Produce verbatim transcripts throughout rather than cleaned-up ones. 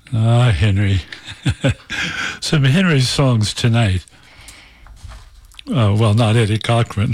Ah, Henry. Some Henry songs tonight. Uh, well, not Eddie Cochran.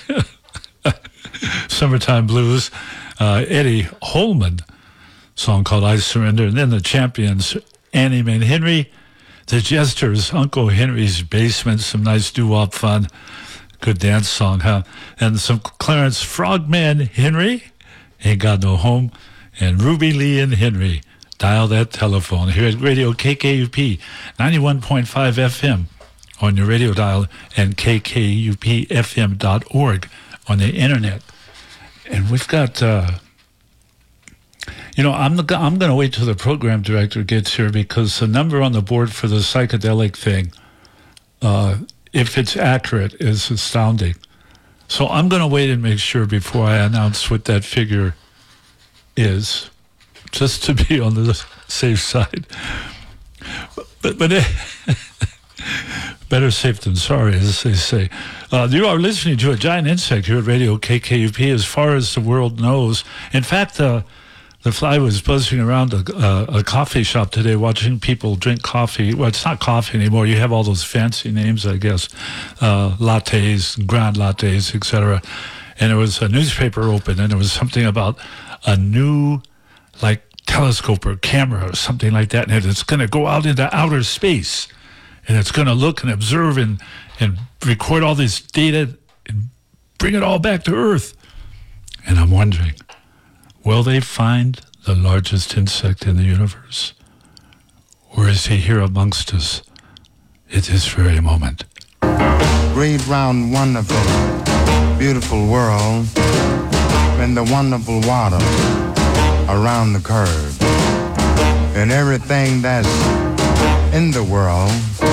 Summertime Blues. Uh, Eddie Holman, song called I Surrender. And then the Champions, Annie Mae Henry. The Jesters, Uncle Henry's Basement, some nice doo-wop fun. Good dance song, huh? And some Clarence Frogman Henry, Ain't Got No Home. And Ruby Lee and Henry, Dial That Telephone. Here at Radio K K U P, ninety-one point five F M on your radio dial, and K K U P F M dot org on the internet. And we've got, uh, you know, I'm the, I'm going to wait till the program director gets here, because the number on the board for the psychedelic thing, uh, if it's accurate, is astounding. So I'm going to wait and make sure before I announce what that figure is, just to be on the safe side. But, but it, better safe than sorry, as they say. Uh, you are listening to A Giant Insect here at Radio K K U P, as far as the world knows. In fact, uh, the fly was buzzing around a, uh, a coffee shop today, watching people drink coffee. Well, it's not coffee anymore. You have all those fancy names, I guess, uh, lattes, grand lattes, et cetera. And there was a newspaper open, and there was something about a new, like, telescope or camera or something like that, and it's going to go out into outer space, and it's going to look and observe and, and record all this data and bring it all back to Earth. And I'm wondering, will they find the largest insect in the universe? Or is he here amongst us at this very moment? Great, round, wonderful, beautiful world, and the wonderful water around the curve. And everything that's in the world